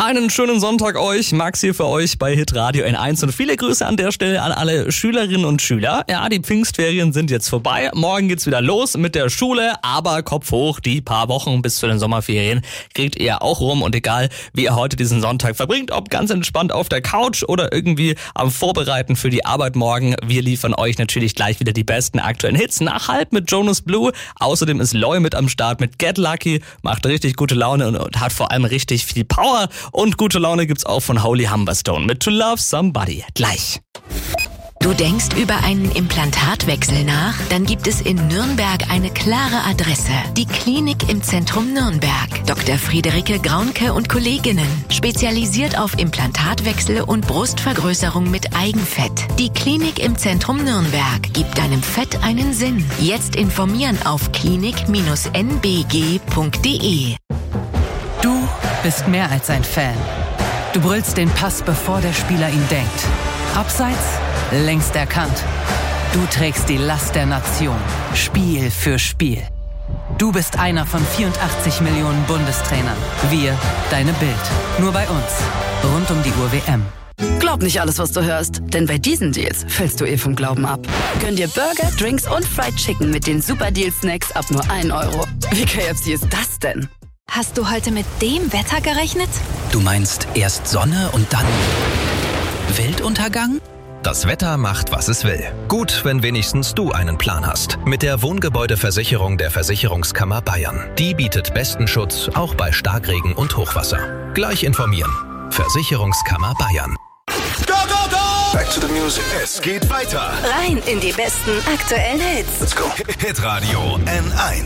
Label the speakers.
Speaker 1: Einen schönen Sonntag euch, Max hier für euch bei Hitradio N1 und viele Grüße an der Stelle an alle Schülerinnen und Schüler. Ja, die Pfingstferien sind jetzt vorbei, morgen geht's wieder los mit der Schule, aber Kopf hoch, die paar Wochen bis zu den Sommerferien kriegt ihr auch rum und egal, wie ihr heute diesen Sonntag verbringt, ob ganz entspannt auf der Couch oder irgendwie am Vorbereiten für die Arbeit morgen, wir liefern euch natürlich gleich wieder die besten aktuellen Hits nach halb mit Jonas Blue. Außerdem ist Loy mit am Start mit Get Lucky, macht richtig gute Laune und hat vor allem richtig viel Power. Und gute Laune gibt's auch von Holy Humberstone mit To Love Somebody. Gleich.
Speaker 2: Du denkst über einen Implantatwechsel nach? Dann gibt es in Nürnberg eine klare Adresse. Die Klinik im Zentrum Nürnberg. Dr. Friederike Graunke und Kolleginnen. Spezialisiert auf Implantatwechsel und Brustvergrößerung mit Eigenfett. Die Klinik im Zentrum Nürnberg gibt deinem Fett einen Sinn. Jetzt informieren auf klinik-nbg.de.
Speaker 3: Du bist mehr als ein Fan. Du brüllst den Pass, bevor der Spieler ihn denkt. Abseits, längst erkannt. Du trägst die Last der Nation, Spiel für Spiel. Du bist einer von 84 Millionen Bundestrainern. Wir, deine Bild. Nur bei uns. Rund um die Uhr WM.
Speaker 4: Glaub nicht alles, was du hörst, denn bei diesen Deals fällst du vom Glauben ab. Gönn dir Burger, Drinks und Fried Chicken mit den Super-Deal-Snacks ab nur 1 Euro. Wie KFC ist das denn?
Speaker 5: Hast du heute mit dem Wetter gerechnet?
Speaker 6: Du meinst erst Sonne und dann Weltuntergang?
Speaker 7: Das Wetter macht, was es will. Gut, wenn wenigstens du einen Plan hast. Mit der Wohngebäudeversicherung der Versicherungskammer Bayern. Die bietet besten Schutz, auch bei Starkregen und Hochwasser. Gleich informieren. Versicherungskammer Bayern.
Speaker 8: Go, go, go! Back to the music. Es geht weiter.
Speaker 5: Rein in die besten aktuellen Hits.
Speaker 8: Let's go. Hitradio N1.